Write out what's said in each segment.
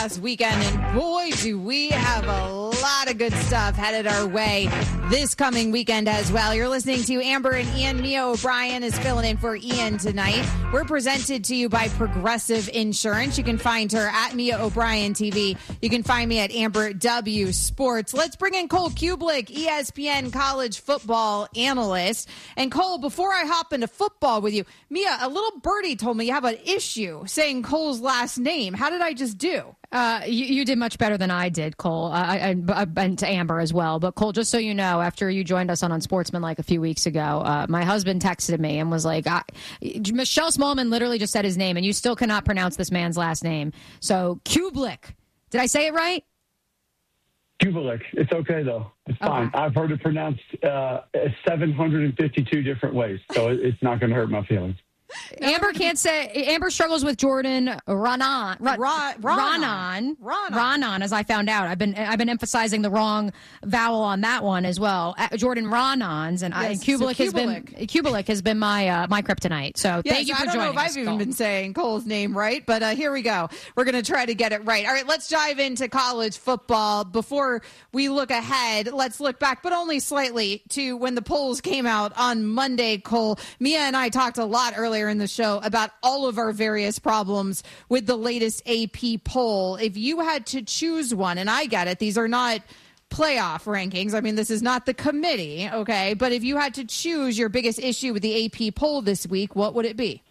last weekend, and boy, do we have a lot of good stuff headed our way this coming weekend as well. You're listening to Amber and Ian. Mia O'Brien is filling in for Ian tonight. We're presented to you by Progressive Insurance. You can find her at Mia O'Brien TV. You can find me at Amber W Sports. Let's bring in Cole Cubelic, ESPN college football analyst. And Cole, before I hop into football with you, Mia, a little birdie told me you have an issue saying Cole's last name. How did I just do? You did much better than I did, Cole. I've been to Amber as well. But, Cole, just so you know, after you joined us on Unsportsmanlike a few weeks ago, my husband texted me and was like, Michelle Smallman literally just said his name, and you still cannot pronounce this man's last name. So, Cubelic. Did I say it right? Cubelic. It's okay, though. It's fine. Okay. I've heard it pronounced 752 different ways, so it's not going to hurt my feelings. Amber can't say. Amber struggles with Jordan Raanan, as I found out. I've been emphasizing the wrong vowel on that one as well. Jordan Raanans and Cubelic has been my kryptonite. So thank you for joining us. I don't know if I've even been saying Cole's name right, but here we go. We're going to try to get it right. All right, let's dive into college football. Before we look ahead, let's look back, but only slightly, to when the polls came out on Monday. Cole, Mia and I talked a lot earlier in the show about all of our various problems with the latest AP poll. If you had to choose one, and I get it, these are not playoff rankings. I mean, this is not the committee, okay? But if you had to choose your biggest issue with the AP poll this week, what would it be?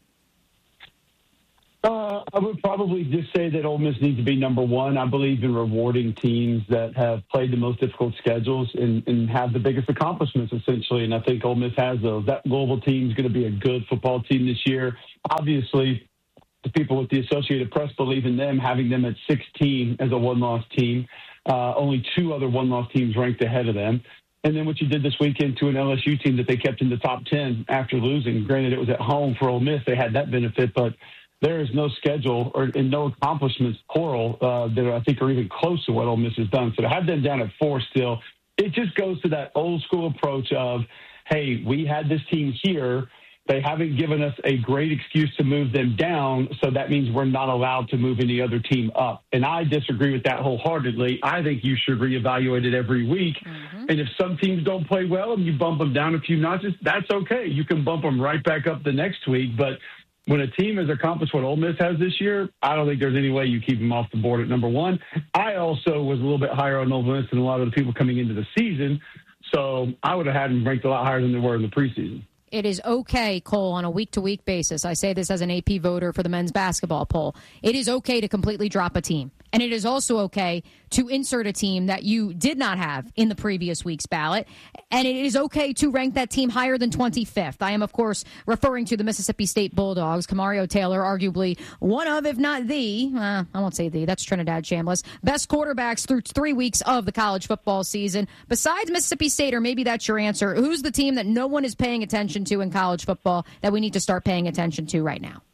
I would probably just say that Ole Miss needs to be number one. I believe in rewarding teams that have played the most difficult schedules and have the biggest accomplishments, essentially. And I think Ole Miss has those. That Louisville team is going to be a good football team this year. Obviously, the people with the Associated Press believe in them, having them at 16 as a one-loss team. Only two other one-loss teams ranked ahead of them. And then what you did this weekend to an LSU team that they kept in the top 10 after losing. Granted, it was at home for Ole Miss. They had that benefit, but there is no schedule and no accomplishments plural that I think are even close to what Ole Miss has done. So to have them down at 4 still, it just goes to that old school approach of, hey, we had this team here. They haven't given us a great excuse to move them down, so that means we're not allowed to move any other team up. And I disagree with that wholeheartedly. I think you should reevaluate it every week. Mm-hmm. And if some teams don't play well and you bump them down a few notches, that's okay. You can bump them right back up the next week. But when a team has accomplished what Ole Miss has this year, I don't think there's any way you keep them off the board at number one. I also was a little bit higher on Ole Miss than a lot of the people coming into the season, so I would have had them ranked a lot higher than they were in the preseason. It is okay, Cole, on a week-to-week basis. I say this as an AP voter for the men's basketball poll. It is okay to completely drop a team. And it is also okay to insert a team that you did not have in the previous week's ballot. And it is okay to rank that team higher than 25th. I am, of course, referring to the Mississippi State Bulldogs. Camario Taylor, arguably one of, if not the, I won't say the, that's Trinidad Chambliss, best quarterbacks through 3 weeks of the college football season. Besides Mississippi State, or maybe that's your answer, who's the team that no one is paying attention to in college football that we need to start paying attention to right now?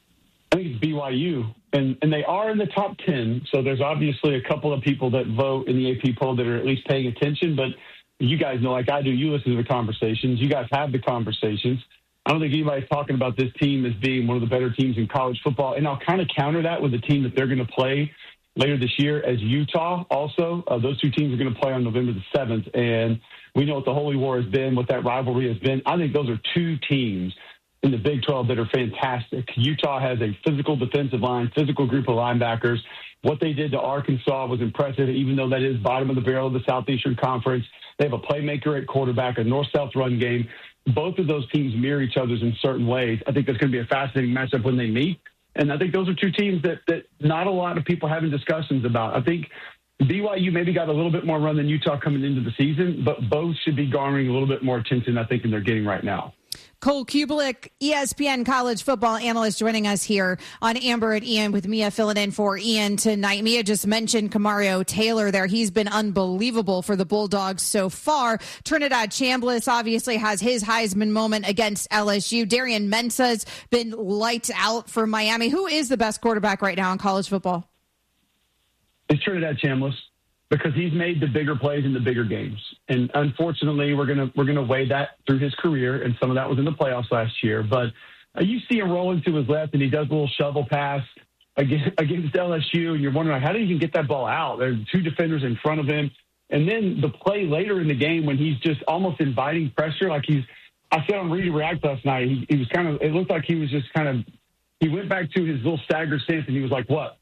I think it's BYU, and they are in the top 10, so there's obviously a couple of people that vote in the AP poll that are at least paying attention, but you guys know, like I do, you listen to the conversations. You guys have the conversations. I don't think anybody's talking about this team as being one of the better teams in college football, and I'll kind of counter that with the team that they're going to play later this year as Utah also. Those two teams are going to play on November the 7th, and we know what the Holy War has been, what that rivalry has been. I think those are two teams in the Big 12 that are fantastic. Utah has a physical defensive line, physical group of linebackers. What they did to Arkansas was impressive, even though that is bottom of the barrel of the Southeastern Conference. They have a playmaker at quarterback, a north-south run game. Both of those teams mirror each other in certain ways. I think that's going to be a fascinating matchup when they meet. And I think those are two teams that not a lot of people having discussions about. I think BYU maybe got a little bit more run than Utah coming into the season, but both should be garnering a little bit more attention, I think, than they're getting right now. Cole Cubelic, ESPN college football analyst, joining us here on Amber and Ian, with Mia filling in for Ian tonight. Mia just mentioned Camario Taylor there. He's been unbelievable for the Bulldogs so far. Trinidad Chambliss obviously has his Heisman moment against LSU. Darian Mensah's been lights out for Miami. Who is the best quarterback right now in college football? It's Trinidad Chambliss, because he's made the bigger plays in the bigger games. And unfortunately, we're gonna weigh that through his career, and some of that was in the playoffs last year. But you see him rolling to his left, and he does a little shovel pass. against LSU, and you're wondering, how did he even get that ball out? There's two defenders in front of him. And then the play later in the game when he's just almost inviting pressure, I said on Read and React last night, he was it looked like he was just he went back to his little staggered stance and he was like, what?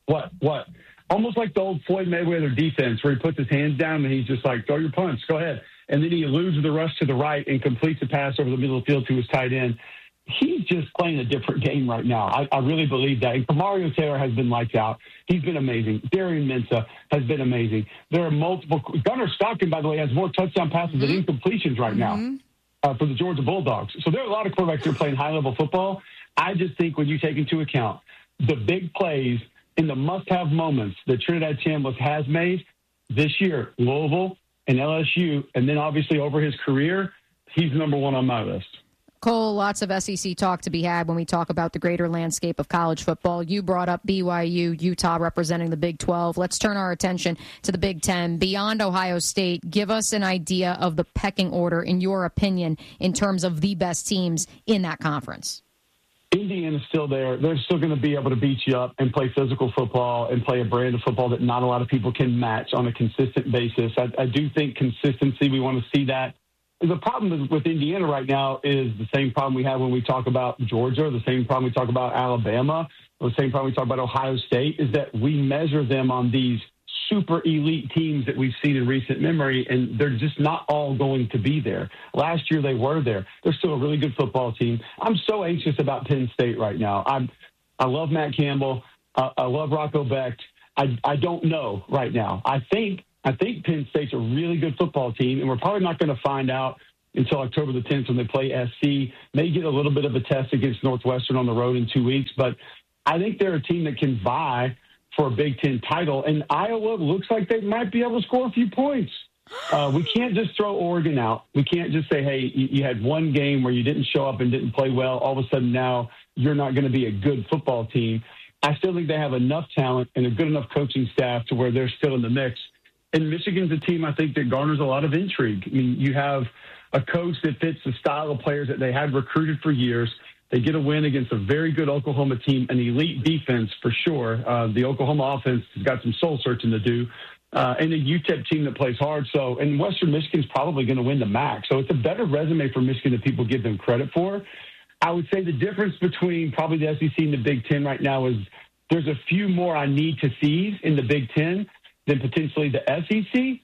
Almost like the old Floyd Mayweather defense where he puts his hands down and he's just like, throw your punch, go ahead. And then he eludes the rush to the right and completes a pass over the middle of the field to his tight end. He's just playing a different game right now. I really believe that. And Mario Taylor has been lights out. He's been amazing. Darian Mensah has been amazing. There are multiple. Gunnar Stockton, by the way, has more touchdown passes than incompletions right now for the Georgia Bulldogs. So there are a lot of quarterbacks who are playing high-level football. I just think when you take into account the big plays and the must-have moments that Trinidad Chambliss has made this year, Louisville and LSU, and then obviously over his career, he's number one on my list. Cole, lots of SEC talk to be had when we talk about the greater landscape of college football. You brought up BYU, Utah representing the Big 12. Let's turn our attention to the Big 10. Beyond Ohio State, give us an idea of the pecking order, in your opinion, in terms of the best teams in that conference. Indiana's still there. They're still going to be able to beat you up and play physical football and play a brand of football that not a lot of people can match on a consistent basis. I do think consistency, we want to see that. The problem with Indiana right now is the same problem we have when we talk about Georgia, the same problem we talk about Alabama, or the same problem we talk about Ohio State, is that we measure them on these super elite teams that we've seen in recent memory, and they're just not all going to be there. Last year they were there. They're still a really good football team. I'm so anxious about Penn State right now. I love Matt Campbell. I love Rocco Becht. I don't know right now. I think Penn State's a really good football team, and we're probably not going to find out until October the 10th when they play SC. May get a little bit of a test against Northwestern on the road in 2 weeks, but I think they're a team that can vie for a Big Ten title, and Iowa looks like they might be able to score a few points. We can't just throw Oregon out. We can't just say, hey, you had one game where you didn't show up and didn't play well. All of a sudden now you're not going to be a good football team. I still think they have enough talent and a good enough coaching staff to where they're still in the mix. And Michigan's a team, I think, that garners a lot of intrigue. I mean, you have a coach that fits the style of players that they had recruited for years. They get a win against a very good Oklahoma team, an elite defense for sure. The Oklahoma offense has got some soul searching to do. And a UTEP team that plays hard. And Western Michigan's probably going to win the MAC. So it's a better resume for Michigan than people give them credit for. I would say the difference between probably the SEC and the Big Ten right now is there's a few more I need to see in the Big Ten than potentially the SEC.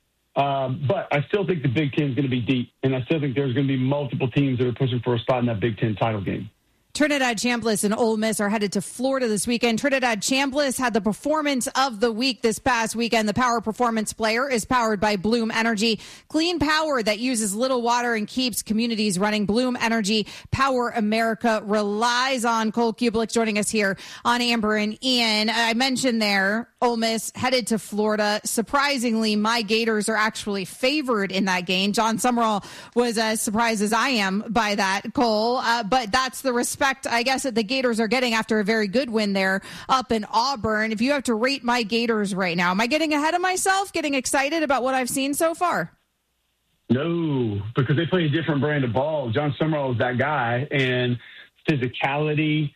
But I still think the Big Ten is going to be deep, and I still think there's going to be multiple teams that are pushing for a spot in that Big Ten title game. Trinidad Chambliss and Ole Miss are headed to Florida this weekend. Trinidad Chambliss had the performance of the week this past weekend. The Power Performance Player is powered by Bloom Energy. Clean power that uses little water and keeps communities running. Bloom Energy, Power America relies on. Cole Kubelik joining us here on Amber and Ian. I mentioned there, Ole Miss headed to Florida. Surprisingly, my Gators are actually favored in that game. John Summerall was as surprised as I am by that, Cole. But that's the respect, I guess, that the Gators are getting after a very good win there up in Auburn. If you have to rate my Gators right now, am I getting ahead of myself, getting excited about what I've seen so far? No, because they play a different brand of ball. John Summerall is that guy, and physicality.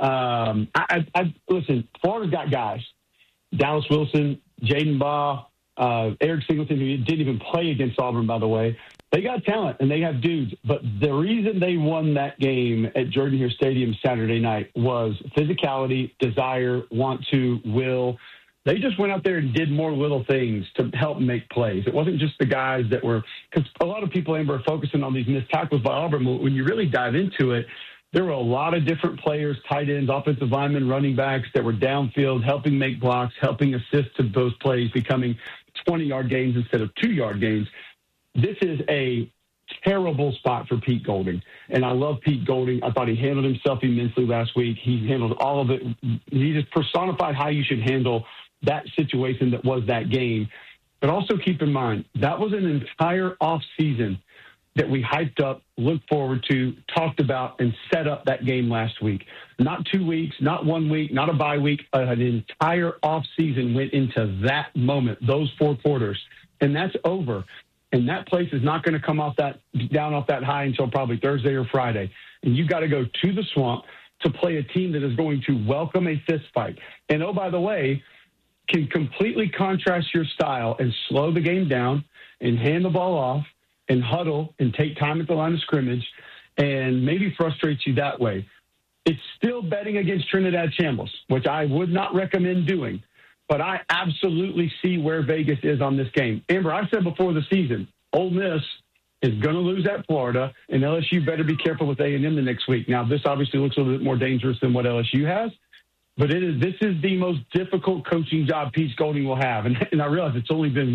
Listen, Florida's got guys. Dallas Wilson, Jaden Baugh, Eric Singleton, who didn't even play against Auburn, by the way. They got talent, and they have dudes. But the reason they won that game at Jordan-Hare Stadium Saturday night was physicality, desire, want to, will. They just went out there and did more little things to help make plays. It wasn't just the guys that were – because a lot of people, Amber, are focusing on these missed tackles by Auburn. When you really dive into it, there were a lot of different players, tight ends, offensive linemen, running backs that were downfield, helping make blocks, helping assist to those plays, becoming 20-yard gains instead of 2-yard gains. This is a terrible spot for Pete Golding. And I love Pete Golding. I thought he handled himself immensely last week. He handled all of it. He just personified how you should handle that situation that was that game. But also keep in mind, that was an entire offseason that we hyped up, looked forward to, talked about, and set up that game last week. Not 2 weeks, not 1 week, not a bye week. An entire offseason went into that moment, those 4 quarters. And that's over. And that place is not going to come down off that high until probably Thursday or Friday. And you've got to go to the Swamp to play a team that is going to welcome a fist fight. And, oh, by the way, can completely contrast your style and slow the game down and hand the ball off and huddle and take time at the line of scrimmage and maybe frustrates you that way. It's still betting against Trinidad Shambles, which I would not recommend doing. But I absolutely see where Vegas is on this game. Amber, I said before the season, Ole Miss is going to lose at Florida, and LSU better be careful with A&M the next week. Now, this obviously looks a little bit more dangerous than what LSU has, but this is the most difficult coaching job Pete Golding will have. And I realize it's only been,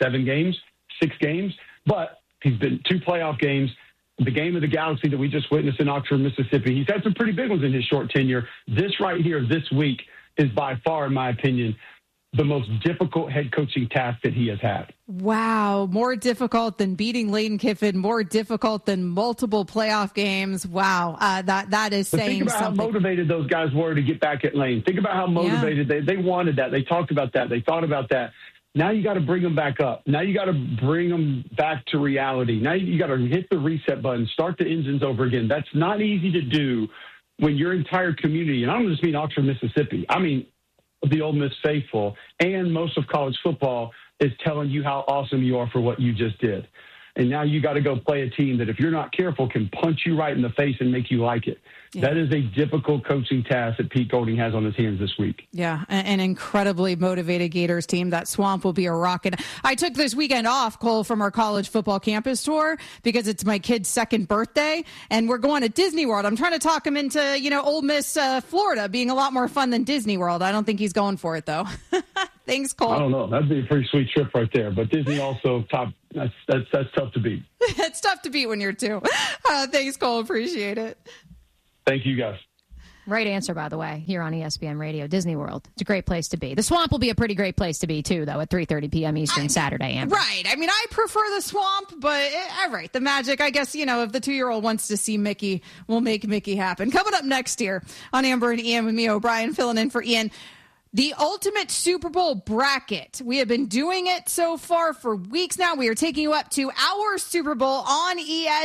6 games? But he's been 2 playoff games. The game of the Galaxy that we just witnessed in Oxford, Mississippi. He's had some pretty big ones in his short tenure. This right here, this week, is by far, in my opinion, the most difficult head coaching task that he has had. Wow. More difficult than beating Lane Kiffin, more difficult than multiple playoff games. Wow. That is saying think about something. How motivated those guys were to get back at Lane. Think about how motivated they wanted that. They talked about that. They thought about that. Now you got to bring them back up. Now you got to bring them back to reality. Now you got to hit the reset button, start the engines over again. That's not easy to do when your entire community, and I don't just mean Oxford, Mississippi. I mean the Ole Miss faithful and most of college football is telling you how awesome you are for what you just did. And now you got to go play a team that, if you're not careful, can punch you right in the face and make you like it. Yeah. That is a difficult coaching task that Pete Golding has on his hands this week. Yeah, an incredibly motivated Gators team. That Swamp will be a rocket. I took this weekend off, Cole, from our college football campus tour because it's my kid's 2nd birthday, and we're going to Disney World. I'm trying to talk him into, Ole Miss, Florida being a lot more fun than Disney World. I don't think he's going for it, though. Thanks, Cole. I don't know. That'd be a pretty sweet trip right there. But Disney also top. That's tough to beat. It's tough to beat when you're 2. Thanks, Cole. Appreciate it. Thank you, guys. Right answer, by the way, here on ESPN Radio. Disney World. It's a great place to be. The Swamp will be a pretty great place to be, too, though, at 3:30 p.m. Eastern Saturday. Amber. Right. I mean, I prefer the Swamp, but all right. The Magic, I guess, if the 2-year-old wants to see Mickey, we'll make Mickey happen. Coming up next year on Amber and Ian with me, O'Brien, filling in for Ian. The ultimate Super Bowl bracket. We have been doing it so far for weeks now. We are taking you up to our Super Bowl on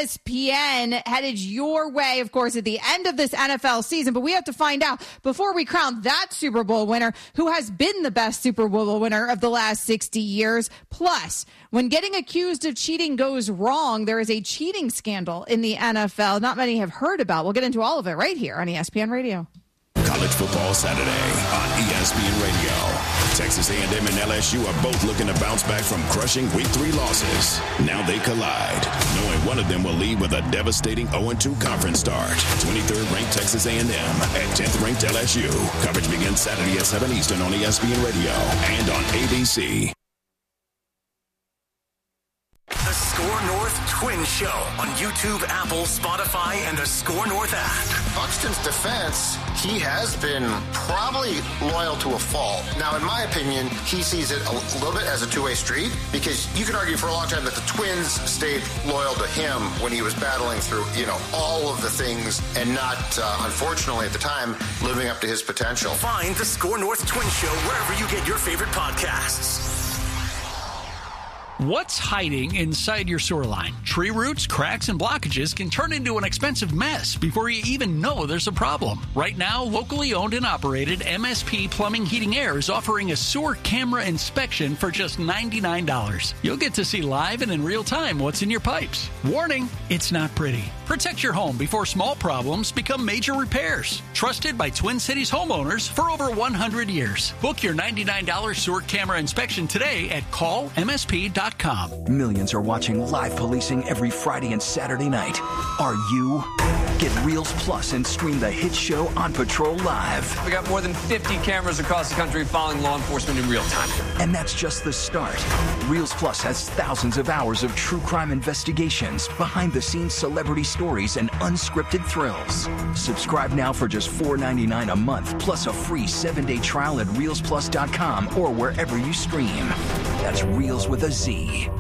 ESPN, headed your way, of course, at the end of this NFL season. But we have to find out, before we crown that Super Bowl winner, who has been the best Super Bowl winner of the last 60 years. Plus, when getting accused of cheating goes wrong, there is a cheating scandal in the NFL not many have heard about. We'll get into all of it right here on ESPN Radio. College Football Saturday on ESPN Radio. Texas A&M and LSU are both looking to bounce back from crushing Week 3 losses. Now they collide, knowing one of them will leave with a devastating 0-2 conference start. 23rd ranked Texas A&M and 10th ranked LSU. Coverage begins Saturday at 7 Eastern on ESPN Radio and on ABC. The Score North Twin Show on YouTube, Apple, Spotify, and the Score North app. Buxton's defense, he has been probably loyal to a fault. Now, in my opinion, he sees it a little bit as a two-way street, because you could argue for a long time that the Twins stayed loyal to him when he was battling through, all of the things and not, unfortunately at the time, living up to his potential. Find the Score North Twin Show wherever you get your favorite podcasts. What's hiding inside your sewer line? Tree roots, cracks, and blockages can turn into an expensive mess before you even know there's a problem. Right now, locally owned and operated MSP Plumbing Heating Air is offering a sewer camera inspection for just $99. You'll get to see live and in real time what's in your pipes. Warning, it's not pretty. Protect your home before small problems become major repairs. Trusted by Twin Cities homeowners for over 100 years. Book your $99 sewer camera inspection today at callmsp.com. Millions are watching live policing every Friday and Saturday night. Are you? Get Reels Plus and stream the hit show On Patrol Live. We got more than 50 cameras across the country following law enforcement in real time. And that's just the start. Reels Plus has thousands of hours of true crime investigations, behind-the-scenes celebrity stories, and unscripted thrills. Subscribe now for just $4.99 a month, plus a free 7-day trial at ReelsPlus.com or wherever you stream. That's Reels with a Z.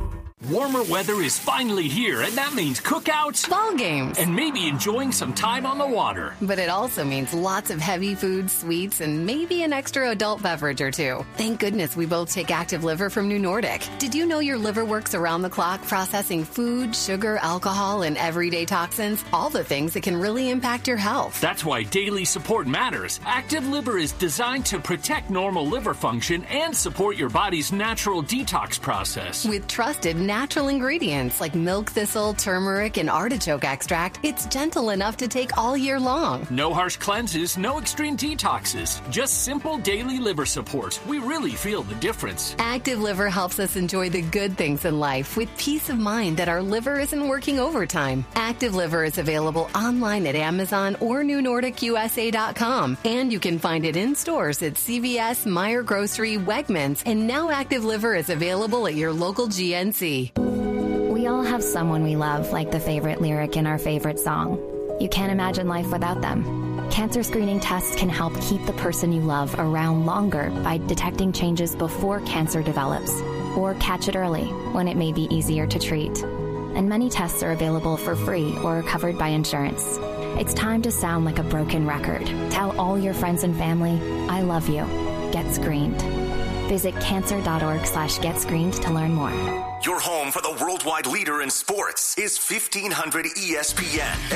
Warmer weather is finally here, and that means cookouts, ball games, and maybe enjoying some time on the water. But it also means lots of heavy food, sweets, and maybe an extra adult beverage or two. Thank goodness we both take Active Liver from New Nordic. Did you know your liver works around the clock processing food, sugar, alcohol, and everyday toxins? All the things that can really impact your health. That's why daily support matters. Active Liver is designed to protect normal liver function and support your body's natural detox process. With trusted natural ingredients like milk thistle, turmeric, and artichoke extract, it's gentle enough to take all year long. No harsh cleanses, no extreme detoxes, just simple daily liver support. We really feel the difference. Active Liver helps us enjoy the good things in life with peace of mind that our liver isn't working overtime. Active Liver is available online at Amazon or NewNordicUSA.com, and you can find it in stores at CVS, Meijer Grocery, Wegmans, and now Active Liver is available at your local GNC. We all have someone we love, like the favorite lyric in our favorite song. You can't imagine life without them. Cancer screening tests can help keep the person you love around longer by detecting changes before cancer develops, or catch it early when it may be easier to treat. And many tests are available for free or covered by insurance. It's time to sound like a broken record. Tell all your friends and family, I love you. Get screened. Visit cancer.org/getscreened to learn more. Your home for the worldwide leader in sports is 1500 ESPN.